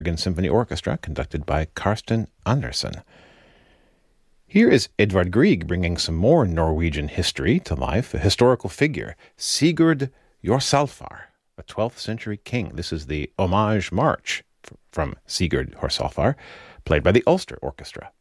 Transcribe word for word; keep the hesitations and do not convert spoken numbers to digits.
Bergen Symphony Orchestra, conducted by Karsten Andersen. Here is Edvard Grieg bringing some more Norwegian history to life, a historical figure, Sigurd Jorsalfar, a twelfth century king. This is the Homage March from Sigurd Jorsalfar, played by the Ulster Orchestra.